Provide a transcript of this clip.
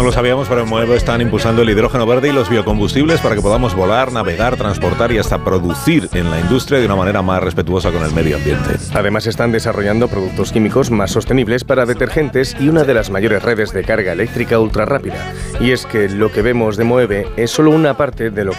lo sabíamos, pero en Moeve están impulsando el hidrógeno verde y los biocombustibles para que podamos volar, navegar, transportar y hasta producir en la industria de una manera más respetuosa con el medio ambiente. Además, están desarrollando productos químicos más sostenibles para detergentes y una de las mayores redes de carga eléctrica ultrarrápida. Y es que lo que vemos de Moeve es solo una parte de lo